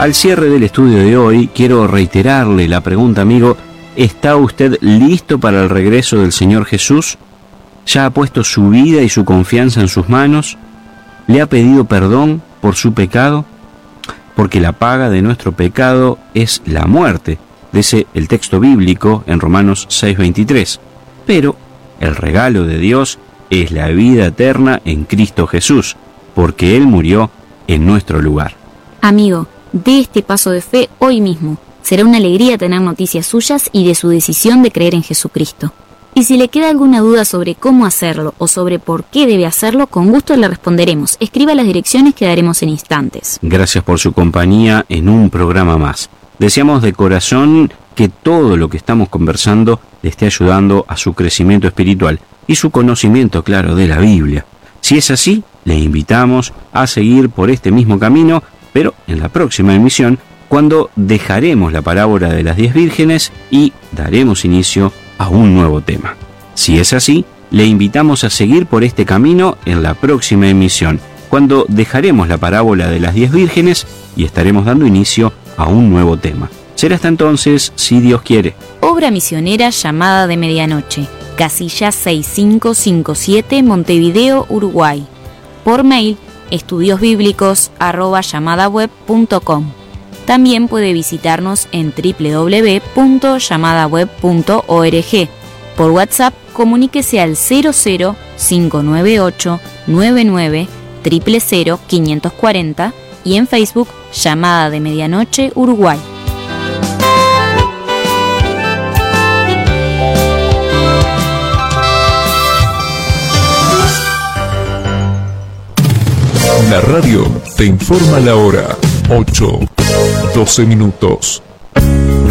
Al cierre del estudio de hoy, quiero reiterarle la pregunta, amigo: ¿está usted listo para el regreso del Señor Jesús? ¿Ya ha puesto su vida y su confianza en sus manos? ¿Le ha pedido perdón por su pecado? Porque la paga de nuestro pecado es la muerte, dice el texto bíblico en Romanos 6:23. Pero el regalo de Dios es la vida eterna en Cristo Jesús, porque Él murió en nuestro lugar. Amigo, dé este paso de fe hoy mismo. Será una alegría tener noticias suyas y de su decisión de creer en Jesucristo. Y si le queda alguna duda sobre cómo hacerlo o sobre por qué debe hacerlo, con gusto le responderemos. Escriba las direcciones que daremos en instantes. Gracias por su compañía en un programa más. Deseamos de corazón que todo lo que estamos conversando le esté ayudando a su crecimiento espiritual y su conocimiento, claro, de la Biblia. Si es así, le invitamos a seguir por este mismo camino, pero en la próxima emisión, cuando dejaremos la parábola de las 10 vírgenes y daremos inicio a un nuevo tema. Si es así, le invitamos a seguir por este camino en la próxima emisión, cuando dejaremos la parábola de las 10 vírgenes y estaremos dando inicio a un nuevo tema. Será hasta entonces, si Dios quiere. Obra misionera Llamada de Medianoche, casilla 6557, Montevideo, Uruguay. Por mail, estudiosbiblicos@llamadaweb.com. También puede visitarnos en www.llamadaweb.org. Por WhatsApp, comuníquese al 00598 99 000 540 y en Facebook, Llamada de Medianoche, Uruguay. La radio te informa la hora. 8:12.